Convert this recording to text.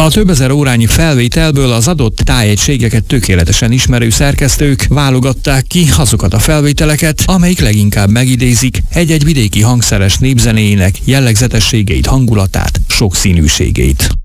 A több ezer órányi felvételből az adott tájegységeket tökéletesen ismerő szerkesztők válogatták ki azokat a felvételeket, amelyik leginkább megidézik egy-egy vidéki hangszeres népzenéjének jellegzetességeit, hangulatát, sokszínűségét.